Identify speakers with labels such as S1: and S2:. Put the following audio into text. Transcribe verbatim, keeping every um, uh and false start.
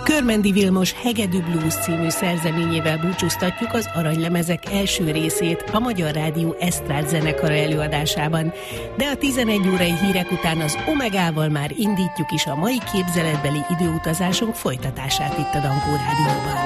S1: Körmendi Vilmos Hegedű Blues című szerzeményével búcsúztatjuk az Aranylemezek első részét a Magyar Rádió esztrád zenekara előadásában, de a tizenegy órai hírek után az Omegával már indítjuk is a mai képzeletbeli időutazásunk folytatását itt a Dankó Rádióban.